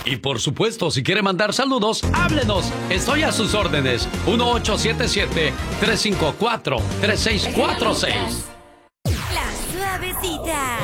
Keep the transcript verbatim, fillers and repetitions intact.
Y por supuesto, si quiere mandar saludos, háblenos. Estoy a sus órdenes. uno ocho siete siete, tres cinco cuatro, tres seis cuatro seis. La Suavecita.